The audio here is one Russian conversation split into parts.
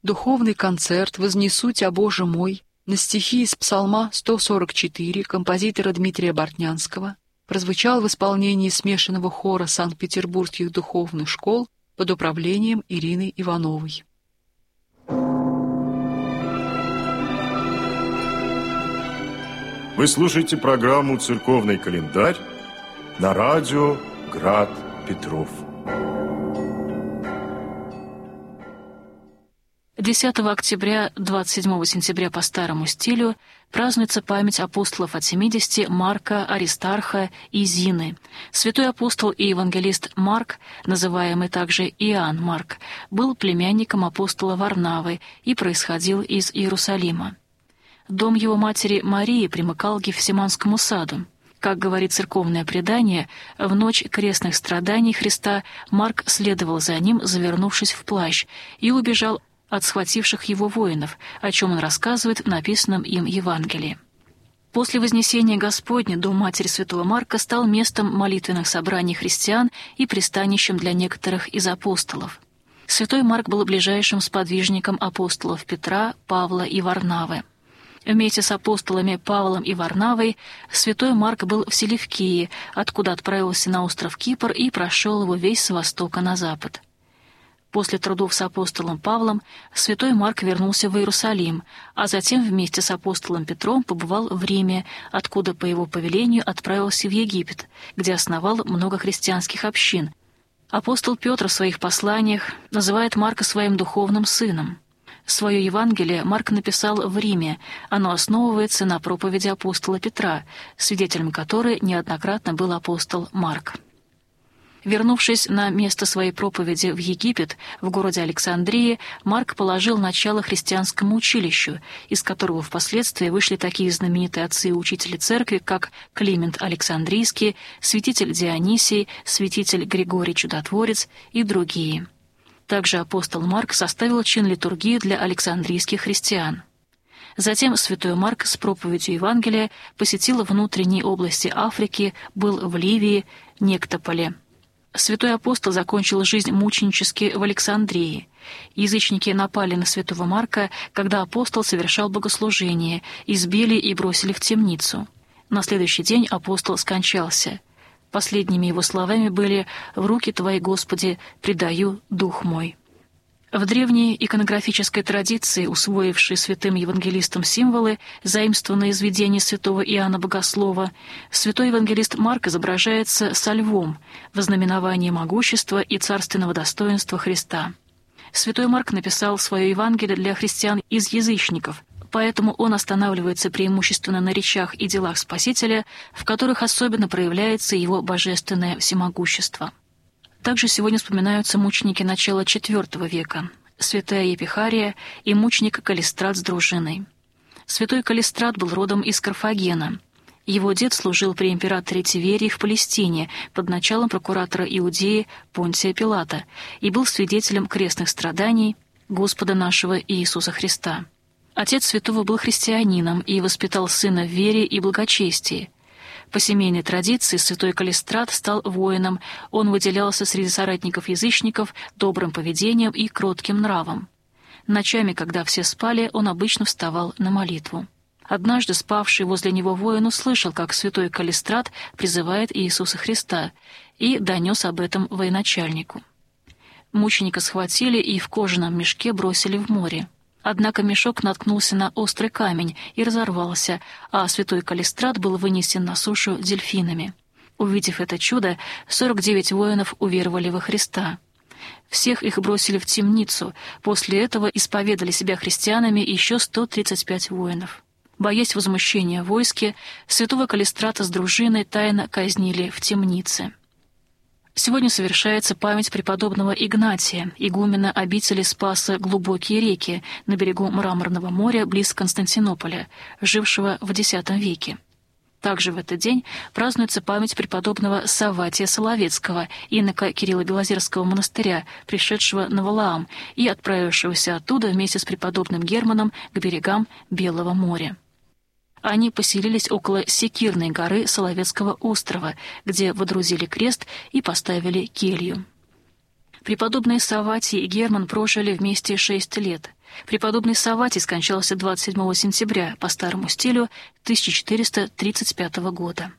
Духовный концерт «Вознесу Тя, Боже мой» на стихи из Псалма 144 композитора Дмитрия Бортнянского прозвучал в исполнении смешанного хора Санкт-Петербургских духовных школ под управлением Ирины Ивановой. Вы слушаете программу «Церковный календарь» на радио «Град Петров». 10 октября, 27 сентября по старому стилю празднуется память апостолов от 70 Марка, Аристарха и Зины. Святой апостол и евангелист Марк, называемый также Иоанн Марк, был племянником апостола Варнавы и происходил из Иерусалима. Дом его матери Марии примыкал к Гефсиманскому саду. Как говорит церковное предание, в ночь крестных страданий Христа Марк следовал за ним, завернувшись в плащ, и убежал от схвативших его воинов, о чем он рассказывает в написанном им Евангелии. После Вознесения Господня дом матери святого Марка стал местом молитвенных собраний христиан и пристанищем для некоторых из апостолов. Святой Марк был ближайшим сподвижником апостолов Петра, Павла и Варнавы. Вместе с апостолами Павлом и Варнавой святой Марк был в Селевкии, откуда отправился на остров Кипр и прошел его весь с востока на запад. После трудов с апостолом Павлом святой Марк вернулся в Иерусалим, а затем вместе с апостолом Петром побывал в Риме, откуда по его повелению отправился в Египет, где основал много христианских общин. Апостол Петр в своих посланиях называет Марка своим духовным сыном. Свое Евангелие Марк написал в Риме. Оно основывается на проповеди апостола Петра, свидетелем которой неоднократно был апостол Марк. Вернувшись на место своей проповеди в Египет, в городе Александрии, Марк положил начало христианскому училищу, из которого впоследствии вышли такие знаменитые отцы и учители церкви, как Климент Александрийский, святитель Дионисий, святитель Григорий Чудотворец и другие. Также апостол Марк составил чин литургии для александрийских христиан. Затем святой Марк с проповедью Евангелия посетил внутренние области Африки, был в Ливии, Нектополе. Святой апостол закончил жизнь мученически в Александрии. Язычники напали на святого Марка, когда апостол совершал богослужение, избили и бросили в темницу. На следующий день апостол скончался. Последними его словами были «В руки Твои, Господи, предаю дух мой». В древней иконографической традиции, усвоившей святым евангелистом символы, заимствованные из видения святого Иоанна Богослова, святой евангелист Марк изображается со львом, в знаменовании могущества и царственного достоинства Христа. Святой Марк написал свое Евангелие для христиан из язычников, поэтому он останавливается преимущественно на речах и делах Спасителя, в которых особенно проявляется его божественное всемогущество. Также сегодня вспоминаются мученики начала IV века, святая Епихария и мученик Калистрат с дружиной. Святой Калистрат был родом из Карфагена. Его дед служил при императоре Тиверии в Палестине под началом прокуратора Иудеи Понтия Пилата и был свидетелем крестных страданий Господа нашего Иисуса Христа. Отец святого был христианином и воспитал сына в вере и благочестии. По семейной традиции святой Калистрат стал воином, он выделялся среди соратников-язычников добрым поведением и кротким нравом. Ночами, когда все спали, он обычно вставал на молитву. Однажды спавший возле него воин услышал, как святой Калистрат призывает Иисуса Христа, и донес об этом военачальнику. Мученика схватили и в кожаном мешке бросили в море. Однако мешок наткнулся на острый камень и разорвался, а святой Калистрат был вынесен на сушу дельфинами. Увидев это чудо, 49 воинов уверовали во Христа. Всех их бросили в темницу, после этого исповедали себя христианами еще 135 воинов. Боясь возмущения в войске, святого Калистрата с дружиной тайно казнили в темнице. Сегодня совершается память преподобного Игнатия, игумена обители Спаса Глубокие реки на берегу Мраморного моря близ Константинополя, жившего в X веке. Также в этот день празднуется память преподобного Савватия Соловецкого, инока Кирилло-Белозерского монастыря, пришедшего на Валаам и отправившегося оттуда вместе с преподобным Германом к берегам Белого моря. Они поселились около Секирной горы Соловецкого острова, где водрузили крест и поставили келью. Преподобные Савватий и Герман прожили вместе 6 лет. Преподобный Савватий скончался 27 сентября по старому стилю 1435 года.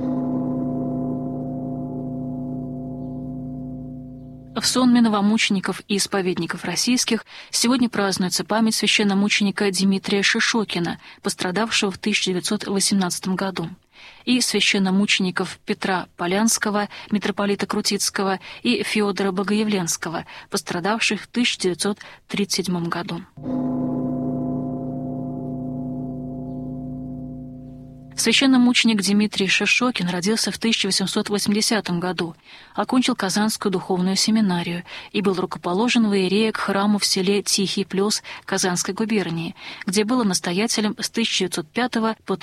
В сонме новомучеников и исповедников российских сегодня празднуется память священномученика Дмитрия Шишокина, пострадавшего в 1918 году, и священномучеников Петра Полянского, митрополита Крутицкого, и Феодора Богоявленского, пострадавших в 1937 году. Священномученик Дмитрий Шишокин родился в 1880 году, окончил Казанскую духовную семинарию и был рукоположен в иерея к храму в селе Тихий Плес Казанской губернии, где был настоятелем с 1905 по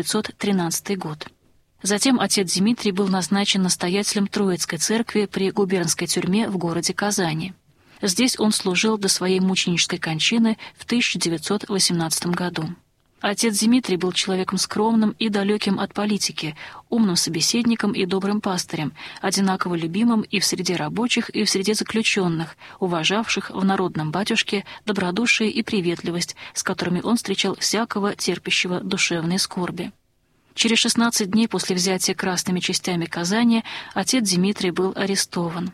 1913 год. Затем отец Дмитрий был назначен настоятелем Троицкой церкви при губернской тюрьме в городе Казани. Здесь он служил до своей мученической кончины в 1918 году. Отец Дмитрий был человеком скромным и далеким от политики, умным собеседником и добрым пастырем, одинаково любимым и в среде рабочих, и в среде заключенных, уважавших в народном батюшке добродушие и приветливость, с которыми он встречал всякого терпящего душевные скорби. Через 16 дней после взятия красными частями Казани отец Дмитрий был арестован.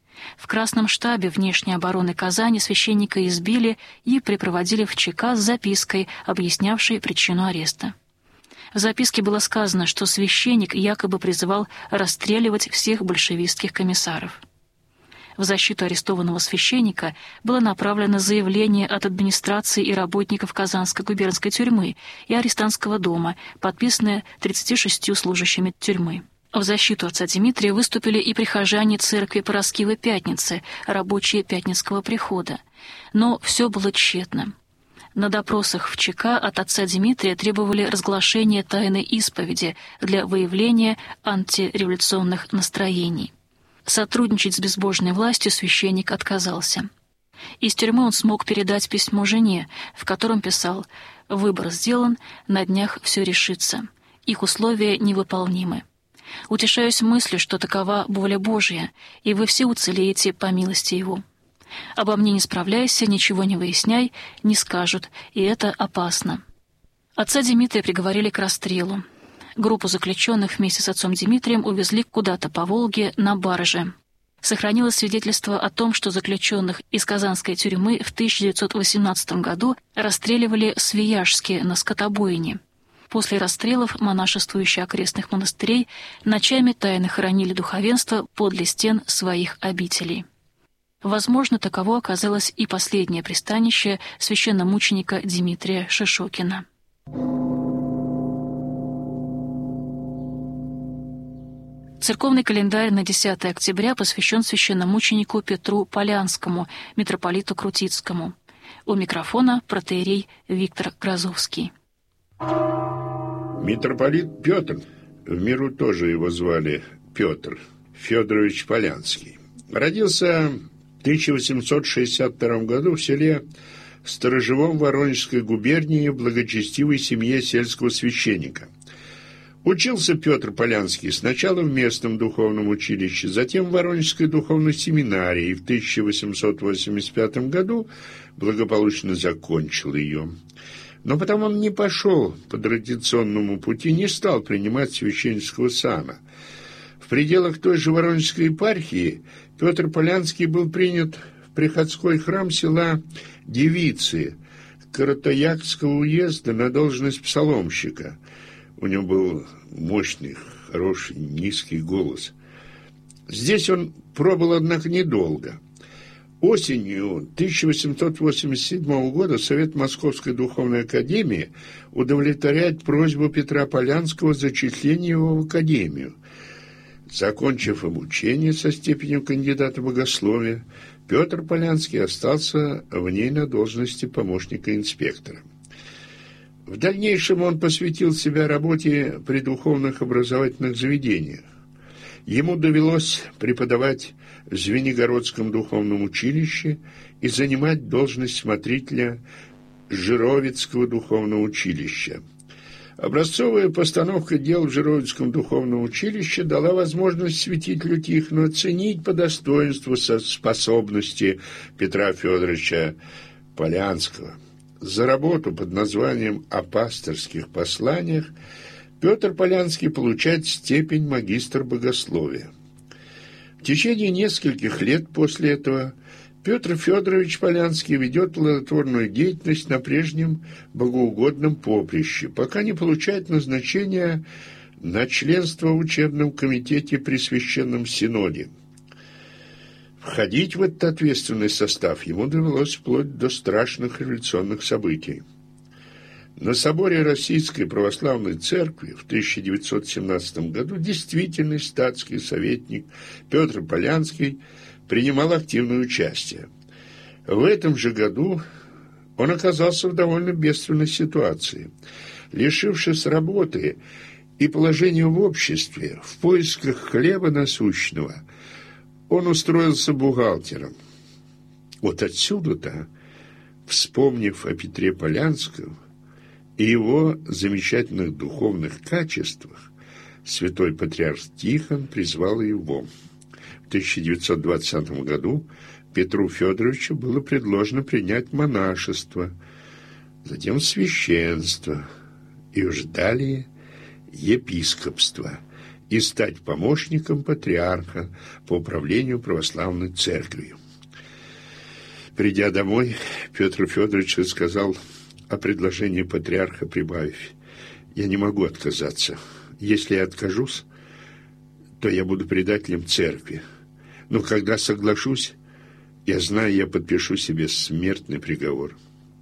В Красном штабе внешней обороны Казани священника избили и припроводили в ЧК с запиской, объяснявшей причину ареста. В записке было сказано, что священник якобы призывал расстреливать всех большевистских комиссаров. В защиту арестованного священника было направлено заявление от администрации и работников Казанской губернской тюрьмы и арестантского дома, подписанное 36 служащими тюрьмы. В защиту отца Дмитрия выступили и прихожане церкви Параскевы Пятницы, рабочие Пятницкого прихода. Но все было тщетно. На допросах в ЧК от отца Дмитрия требовали разглашения тайной исповеди для выявления антиреволюционных настроений. Сотрудничать с безбожной властью священник отказался. Из тюрьмы он смог передать письмо жене, в котором писал: «Выбор сделан, на днях все решится. Их условия невыполнимы. Утешаюсь мыслью, что такова воля Божия, и вы все уцелеете по милости Его. Обо мне не справляйся, ничего не выясняй, не скажут, и это опасно». Отца Дмитрия приговорили к расстрелу. Группу заключенных вместе с отцом Дмитрием увезли куда-то по Волге на барже. Сохранилось свидетельство о том, что заключенных из Казанской тюрьмы в 1918 году расстреливали в Свияжске на скотобойне. После расстрелов монашествующие окрестных монастырей ночами тайно хоронили духовенство подле стен своих обителей. Возможно, таково оказалось и последнее пристанище священномученика Дмитрия Шишокина. Церковный календарь на 10 октября посвящен священномученику Петру Полянскому, митрополиту Крутицкому. У микрофона протоиерей Виктор Грозовский. Митрополит Петр, в миру тоже его звали Петр Федорович Полянский, родился в 1862 году в селе Сторожевом Воронежской губернии в благочестивой семье сельского священника. Учился Петр Полянский сначала в местном духовном училище, затем в Воронежской духовной семинарии и в 1885 году благополучно закончил ее. Но потом он не пошел по традиционному пути, не стал принимать священнического сана. В пределах той же Воронежской епархии Петр Полянский был принят в приходской храм села Девицы Каратаякского уезда на должность псаломщика. У него был мощный, хороший, низкий голос. Здесь он пробыл, однако, недолго. Осенью 1887 года Совет Московской Духовной Академии удовлетворяет просьбу Петра Полянского зачисления его в Академию. Закончив обучение со степенью кандидата богословия, Петр Полянский остался в ней на должности помощника инспектора. В дальнейшем он посвятил себя работе при духовных образовательных заведениях. Ему довелось преподавать в Звенигородском духовном училище и занимать должность смотрителя Жировицкого духовного училища. Образцовая постановка дел в Жировицком духовном училище дала возможность святителю Тихону оценить по достоинству способности Петра Федоровича Полянского. За работу под названием «О пасторских посланиях» Петр Полянский получает степень магистр богословия. В течение нескольких лет после этого Петр Федорович Полянский ведет плодотворную деятельность на прежнем богоугодном поприще, пока не получает назначения на членство в учебном комитете при Священном Синоде. Входить в этот ответственный состав ему довелось вплоть до страшных революционных событий. На соборе Российской Православной Церкви в 1917 году действительный статский советник Петр Полянский принимал активное участие. В этом же году он оказался в довольно бедственной ситуации. Лишившись работы и положения в обществе, в поисках хлеба насущного, он устроился бухгалтером. Вот отсюда-то, вспомнив о Петре Полянском и его замечательных духовных качествах, святой патриарх Тихон призвал его. В 1920 году Петру Федоровичу было предложено принять монашество, затем священство и уж далее епископство и стать помощником патриарха по управлению православной церковью. Придя домой, Петр Федорович рассказал о предложении патриарха, прибавив: «Я не могу отказаться. Если я откажусь, то я буду предателем церкви. Но когда соглашусь, я знаю, я подпишу себе смертный приговор».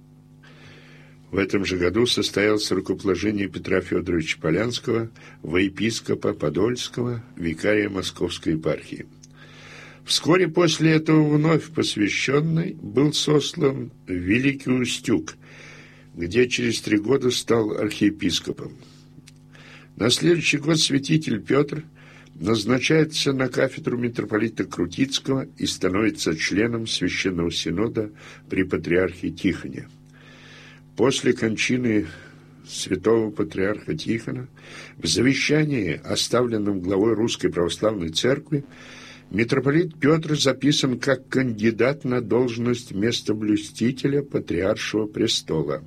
В этом же году состоялось рукоположение Петра Федоровича Полянского во епископа Подольского, викария Московской епархии. Вскоре после этого вновь посвященный был сослан в Великий Устюг, где через 3 года стал архиепископом. На следующий год святитель Петр назначается на кафедру митрополита Крутицкого и становится членом Священного Синода при патриархе Тихоне. После кончины святого патриарха Тихона в завещании, оставленном главой Русской Православной Церкви, митрополит Петр записан как кандидат на должность местоблюстителя Патриаршего престола.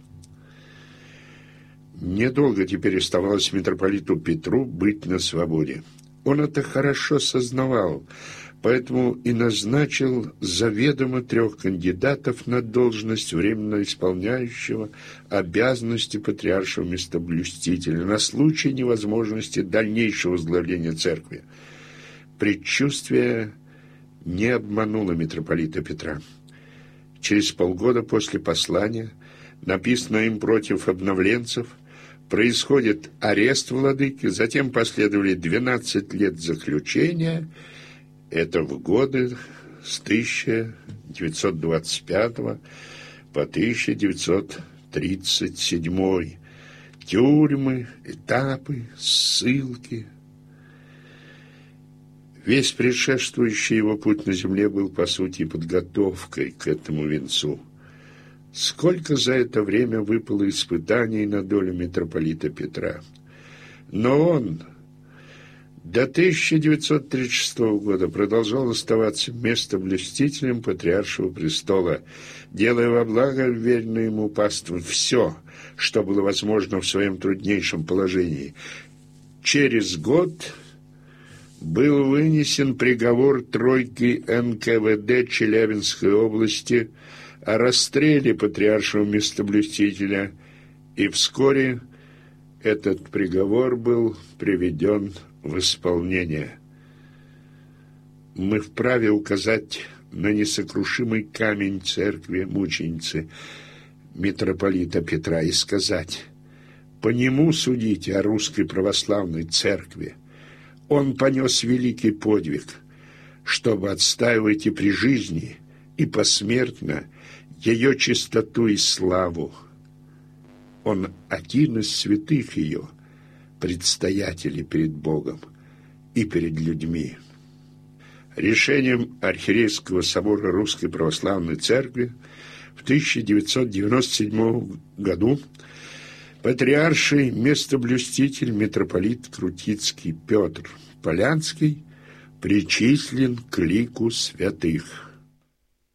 Недолго теперь оставалось митрополиту Петру быть на свободе. Он это хорошо сознавал, поэтому и назначил заведомо 3 кандидатов на должность временно исполняющего обязанности патриаршего местоблюстителя на случай невозможности дальнейшего возглавления церкви. Предчувствие не обмануло митрополита Петра. Через полгода после послания, написанного им против обновленцев, происходит арест владыки, затем последовали 12 лет заключения. Это в годы с 1925 по 1937. Тюрьмы, этапы, ссылки. Весь предшествующий его путь на земле был, по сути, подготовкой к этому венцу. Сколько за это время выпало испытаний на долю митрополита Петра. Но он до 1936 года продолжал оставаться местоблюстителем Патриаршего престола, делая во благо веренной ему паствам все, что было возможно в своем труднейшем положении. Через год был вынесен приговор тройки НКВД Челябинской области о расстреле патриаршего местоблюстителя, и вскоре этот приговор был приведен в исполнение. Мы вправе указать на несокрушимый камень церкви мученицы митрополита Петра и сказать: по нему судите о Русской Православной Церкви. Он понес великий подвиг, чтобы отстаивать и при жизни, и посмертно ее чистоту и славу. Он один из святых ее, предстоятелей перед Богом и перед людьми. Решением Архиерейского собора Русской Православной Церкви в 1997 году патриарший местоблюститель митрополит Крутицкий Петр Полянский причислен к лику святых.